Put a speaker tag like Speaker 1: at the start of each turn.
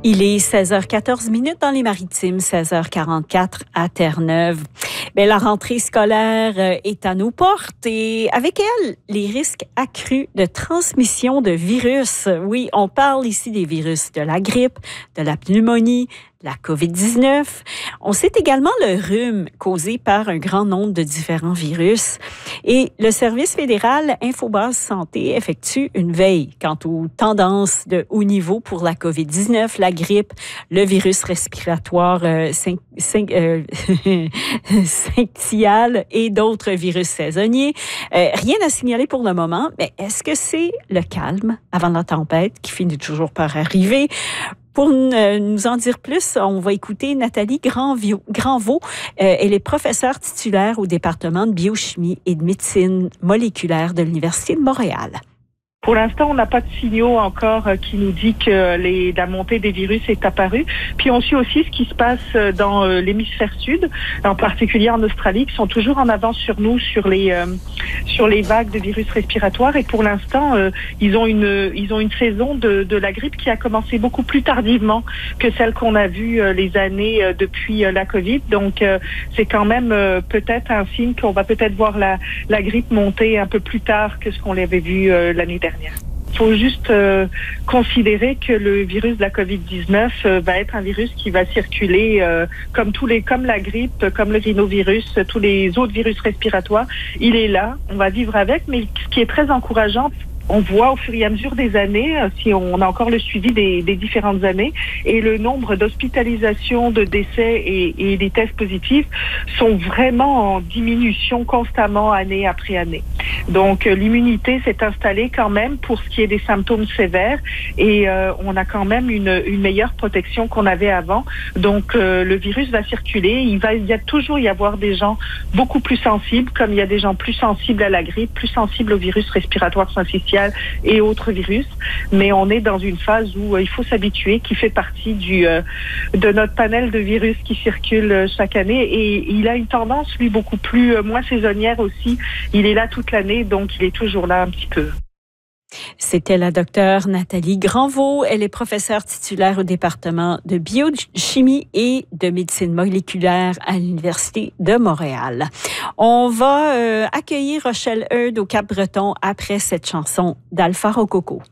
Speaker 1: Il est 16h14 dans les Maritimes, 16h44 à Terre-Neuve. Bien, la rentrée scolaire est à nos portes et avec elle, les risques accrus de transmission de virus. Oui, on parle ici des virus de la grippe, de la pneumonie, de la COVID-19. On sait également le rhume causé par un grand nombre de différents virus. Et le Service fédéral Infobase Santé effectue une veille quant aux tendances de haut niveau pour la COVID-19, la grippe, le virus respiratoire syncytial et d'autres virus saisonniers. Rien à signaler pour le moment, mais est-ce que c'est le calme avant la tempête qui finit toujours par arriver? Pour nous en dire plus, on va écouter Nathalie Granvaux. Elle est professeure titulaire au département de biochimie et de médecine moléculaire de l'Université de Montréal.
Speaker 2: Pour l'instant, on n'a pas de signaux encore qui nous dit que la montée des virus est apparue. Puis on suit aussi ce qui se passe dans l'hémisphère sud, en particulier en Australie, qui sont toujours en avance sur nous sur les vagues de virus respiratoires. Et pour l'instant, ils ont une saison de la grippe qui a commencé beaucoup plus tardivement que celle qu'on a vue les années depuis la COVID. Donc c'est quand même peut-être un signe qu'on va peut-être voir la grippe monter un peu plus tard que ce qu'on l'avait vu l'année dernière. Il faut juste considérer que le virus de la COVID-19 va être un virus qui va circuler comme la grippe, comme le rhinovirus, tous les autres virus respiratoires. Il est là, on va vivre avec, mais ce qui est très encourageant, on voit au fur et à mesure des années, si on a encore le suivi des différentes années, et le nombre d'hospitalisations, de décès et des tests positifs sont vraiment en diminution constamment année après année. Donc l'immunité s'est installée quand même pour ce qui est des symptômes sévères et on a quand même une meilleure protection qu'on avait avant. Donc le virus va circuler, il y a toujours y avoir des gens beaucoup plus sensibles, comme il y a des gens plus sensibles à la grippe, plus sensibles au virus respiratoire syncytial et autres virus, mais on est dans une phase où il faut s'habituer, qui fait partie de notre panel de virus qui circule chaque année, et il a une tendance, lui, beaucoup plus moins saisonnière aussi. Il est là toute l'année, donc il est toujours là un petit peu.
Speaker 1: C'était la docteure Nathalie Granvaux. Elle est professeure titulaire au département de biochimie et de médecine moléculaire à l'Université de Montréal. On va accueillir Rochelle Heude au Cap-Breton après cette chanson d'Alpha Rococo.